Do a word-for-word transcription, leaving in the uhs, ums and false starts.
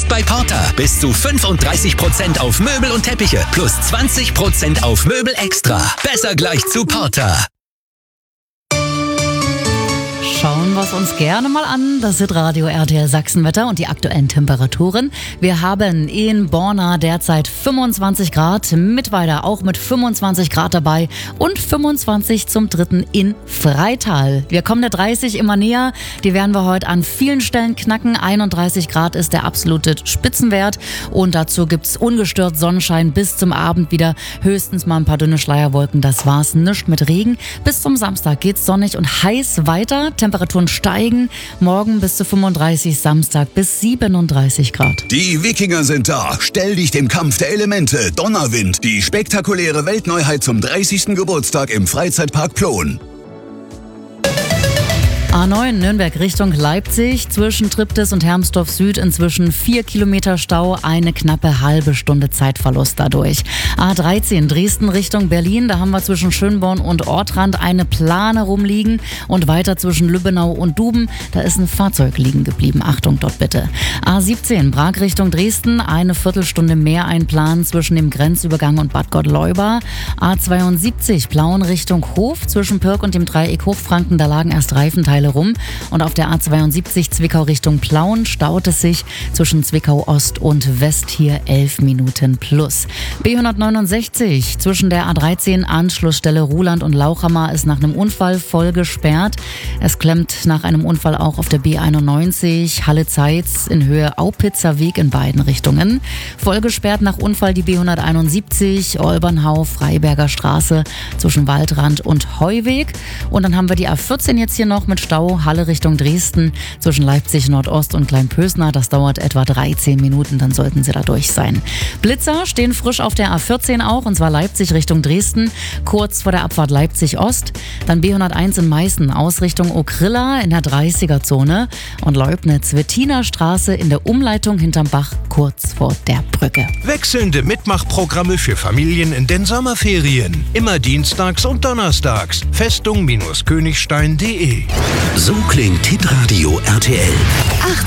Jetzt bei Porter. Bis zu fünfunddreißig Prozent auf Möbel und Teppiche. Plus zwanzig Prozent auf Möbel extra. Besser gleich zu Porter. Schauen wir es uns gerne mal an. Das ist Radio R T L Sachsenwetter und die aktuellen Temperaturen. Wir haben in Borna derzeit fünfundzwanzig Grad, Mittweida auch mit fünfundzwanzig Grad dabei und fünfundzwanzig zum dritten in Freital. Wir kommen der dreißig immer näher. Die werden wir heute an vielen Stellen knacken. einunddreißig Grad ist der absolute Spitzenwert und dazu gibt's ungestört Sonnenschein bis zum Abend wieder. Höchstens mal ein paar dünne Schleierwolken. Das war's. Nichts mit Regen. Bis zum Samstag geht's sonnig und heiß weiter. Temperaturen steigen, morgen bis zu fünfunddreißig, Samstag bis siebenunddreißig Grad. Die Wikinger sind da. Stell dich dem Kampf der Elemente. Donnerwind, die spektakuläre Weltneuheit zum dreißigsten Geburtstag im Freizeitpark Plon. A neun Nürnberg Richtung Leipzig, zwischen Triptis und Hermsdorf Süd inzwischen vier Kilometer Stau, eine knappe halbe Stunde Zeitverlust dadurch. A dreizehn Dresden Richtung Berlin, da haben wir zwischen Schönborn und Ortrand eine Plane rumliegen und weiter zwischen Lübbenau und Duben, da ist ein Fahrzeug liegen geblieben. Achtung dort bitte. A siebzehn Prag Richtung Dresden, eine Viertelstunde mehr einplanen zwischen dem Grenzübergang und Bad Gottleuba. A zweiundsiebzig Plauen Richtung Hof, zwischen Pirk und dem Dreieck Hochfranken, da lagen erst Reifenteile rum. Und auf der A zweiundsiebzig Zwickau Richtung Plauen staut es sich zwischen Zwickau Ost und West hier elf Minuten plus. B hundertneunundsechzig zwischen der A dreizehn Anschlussstelle Ruhland und Lauchhammer ist nach einem Unfall voll gesperrt. Es klemmt nach einem Unfall auch auf der B einundneunzig Halle-Zeitz in Höhe Aupitzer Weg in beiden Richtungen. Voll gesperrt nach Unfall die B hunderteinundsiebzig Olbernhau Freiberger Straße zwischen Waldrand und Heuweg. Und dann haben wir die A vierzehn jetzt hier noch mit Stau Halle Richtung Dresden zwischen Leipzig Nordost und Kleinpösner. Das dauert etwa dreizehn Minuten, dann sollten Sie da durch sein. Blitzer stehen frisch auf der A vierzehn auch, und zwar Leipzig Richtung Dresden, kurz vor der Abfahrt Leipzig Ost. Dann B hunderteins in Meißen, Ausrichtung Okrilla in der dreißiger Zone und Leubnitz-Wettiner Straße in der Umleitung hinterm Bach, kurz vor der Brücke. Wechselnde Mitmachprogramme für Familien in den Sommerferien. Immer dienstags und donnerstags. Festung-Königstein punkt de. So klingt Hitradio R T L.